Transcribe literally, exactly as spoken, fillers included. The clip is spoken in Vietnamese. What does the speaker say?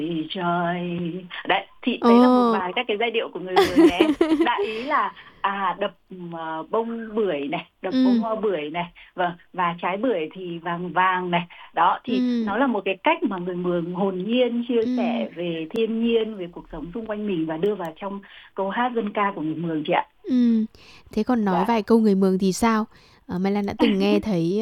Vì trời. Đấy, thì đấy là một Ồ. vài các cái giai điệu của người Mường nhà em. Đại ý là, à, đập, ờ, bông bưởi này, đập bông Ừm. hoa bưởi này, vâng, và trái bưởi thì vàng vàng này. Đó, thì Ừm. nó là một cái cách mà người Mường hồn nhiên chia Ừm. sẻ về thiên nhiên, về cuộc sống xung quanh mình và đưa vào trong câu hát dân ca của người Mường chị ạ. Ừm. Thế còn nói Dạ. vài câu người Mường thì sao? Ờ, Mai Lan đã từng nghe thấy